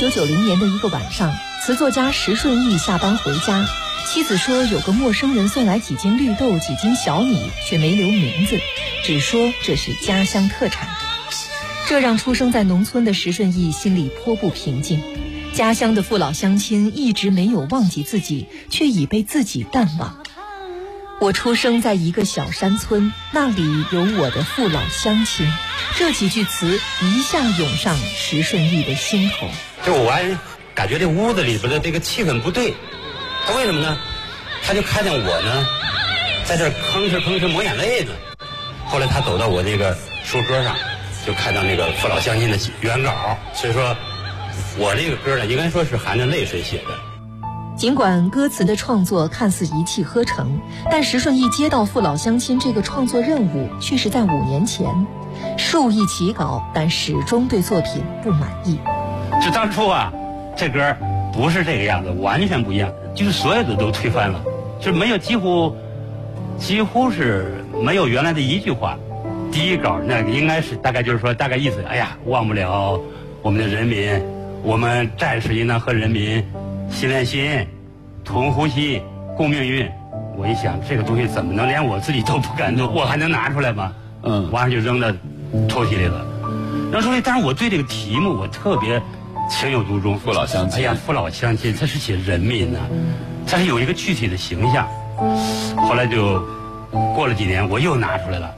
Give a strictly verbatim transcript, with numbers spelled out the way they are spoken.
九九零年的一个晚上，词作家石顺义下班回家，妻子说有个陌生人送来几斤绿豆、几斤小米，却没留名字，只说这是家乡特产。这让出生在农村的石顺义心里颇不平静。家乡的父老乡亲一直没有忘记自己，却已被自己淡忘。我出生在一个小山村，那里有我的父老乡亲。这几句词一下涌上石顺义的心头。 就我还感觉这屋子里边的这个气氛不对，他为什么呢？他就看见我呢，在这吭哧吭哧抹眼泪呢。后来他走到我这个书桌上，就看到那个父老乡亲的原稿，所以说我这个歌呢，应该说是含着泪水写的。 尽管歌词的创作看似一气呵成，但石顺义接到父老乡亲这个创作任务却是在五年前。数易起稿，但始终对作品不满意。 就当初啊，这歌不是这个样子，完全不一样，就是所有的都推翻了，就是没有几乎几乎是没有原来的一句话。第一稿那个应该是大概就是说大概意思，哎呀，忘不了我们的人民，我们战士应当和人民心连心，同呼吸，共命运。我一想，这个东西怎么能连我自己都不敢弄，我还能拿出来吗？嗯，完了就扔到抽屉里了。扔抽屉，但是我对这个题目我特别情有独钟。 父老乡亲， 哎呀，父老乡亲，它是写人民呐、啊，它是有一个具体的形象。后来就过了几年，我又拿出来了，